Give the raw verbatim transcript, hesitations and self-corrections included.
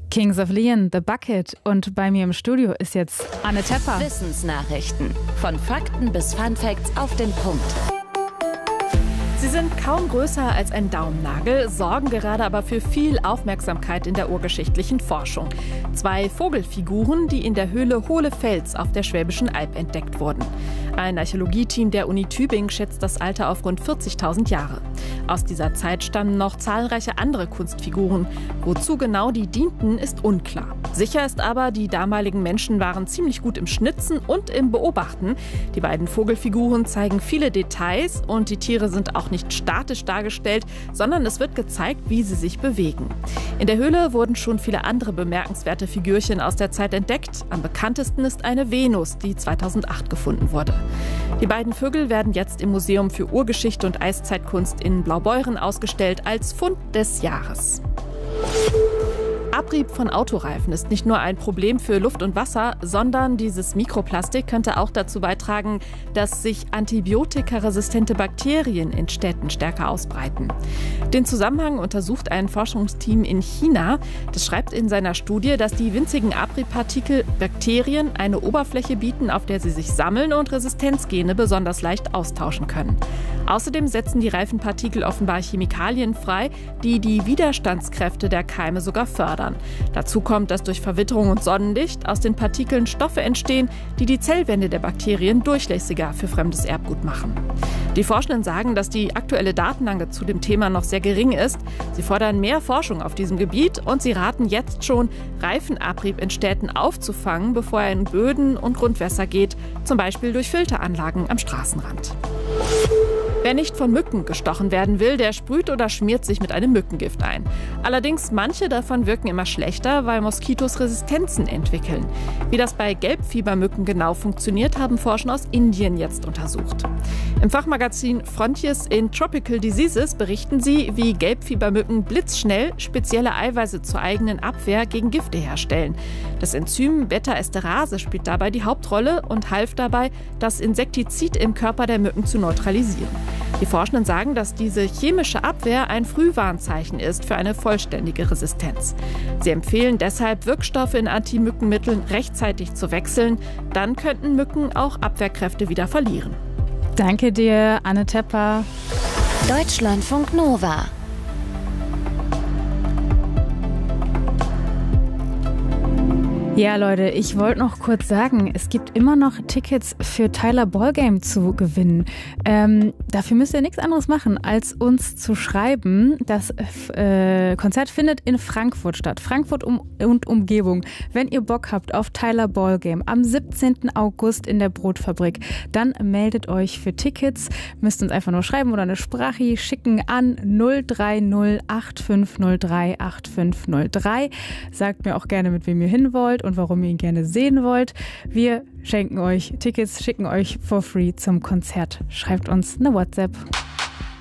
Kings of Leon, The Bucket. Und bei mir im Studio ist jetzt Anne Tepper. Wissensnachrichten. Von Fakten bis Funfacts auf den Punkt. Sie sind kaum größer als ein Daumennagel, sorgen gerade aber für viel Aufmerksamkeit in der urgeschichtlichen Forschung. Zwei Vogelfiguren, die in der Höhle Hohlefels auf der Schwäbischen Alb entdeckt wurden. Ein Archäologieteam der Uni Tübingen schätzt das Alter auf rund vierzigtausend Jahre. Aus dieser Zeit stammen noch zahlreiche andere Kunstfiguren. Wozu genau die dienten, ist unklar. Sicher ist aber, die damaligen Menschen waren ziemlich gut im Schnitzen und im Beobachten. Die beiden Vogelfiguren zeigen viele Details und die Tiere sind auch nicht statisch dargestellt, sondern es wird gezeigt, wie sie sich bewegen. In der Höhle wurden schon viele andere bemerkenswerte Figürchen aus der Zeit entdeckt. Am bekanntesten ist eine Venus, die zweitausendacht gefunden wurde. Die beiden Vögel werden jetzt im Museum für Urgeschichte und Eiszeitkunst in Blaubeuren ausgestellt als Fund des Jahres. Abrieb von Autoreifen ist nicht nur ein Problem für Luft und Wasser, sondern dieses Mikroplastik könnte auch dazu beitragen, dass sich antibiotikaresistente Bakterien in Städten stärker ausbreiten. Den Zusammenhang untersucht ein Forschungsteam in China. Das schreibt in seiner Studie, dass die winzigen Abriebpartikel Bakterien eine Oberfläche bieten, auf der sie sich sammeln und Resistenzgene besonders leicht austauschen können. Außerdem setzen die Reifenpartikel offenbar Chemikalien frei, die die Widerstandskräfte der Keime sogar fördern. Dazu kommt, dass durch Verwitterung und Sonnenlicht aus den Partikeln Stoffe entstehen, die die Zellwände der Bakterien durchlässiger für fremdes Erbgut machen. Die Forschenden sagen, dass die aktuelle Datenlage zu dem Thema noch sehr gering ist. Sie fordern mehr Forschung auf diesem Gebiet und sie raten jetzt schon, Reifenabrieb in Städten aufzufangen, bevor er in Böden und Grundwässer geht, zum Beispiel durch Filteranlagen am Straßenrand. Wer nicht von Mücken gestochen werden will, der sprüht oder schmiert sich mit einem Mückengift ein. Allerdings, manche davon wirken immer schlechter, weil Moskitos Resistenzen entwickeln. Wie das bei Gelbfiebermücken genau funktioniert, haben Forscher aus Indien jetzt untersucht. Im Fachmagazin Frontiers in Tropical Diseases berichten sie, wie Gelbfiebermücken blitzschnell spezielle Eiweiße zur eigenen Abwehr gegen Gifte herstellen. Das Enzym Beta-Esterase spielt dabei die Hauptrolle und half dabei, das Insektizid im Körper der Mücken zu neutralisieren. Die Forschenden sagen, dass diese chemische Abwehr ein Frühwarnzeichen ist für eine vollständige Resistenz. Sie empfehlen deshalb, Wirkstoffe in Antimückenmitteln rechtzeitig zu wechseln. Dann könnten Mücken auch Abwehrkräfte wieder verlieren. Danke dir, Anne Tepper. Deutschlandfunk Nova. Ja, Leute, ich wollte noch kurz sagen, es gibt immer noch Tickets für Tyler Ballgame zu gewinnen. Ähm, dafür müsst ihr nichts anderes machen, als uns zu schreiben. Das äh, Konzert findet in Frankfurt statt. Frankfurt um, und Umgebung. Wenn ihr Bock habt auf Tyler Ballgame am siebzehnten August in der Brotfabrik, dann meldet euch für Tickets. Müsst uns einfach nur schreiben oder eine Sprache schicken an null drei null acht fünf null drei acht fünf null drei. Sagt mir auch gerne, mit wem ihr hin wollt und warum ihr ihn gerne sehen wollt. Wir schenken euch Tickets, schicken euch for free zum Konzert. Schreibt uns eine WhatsApp.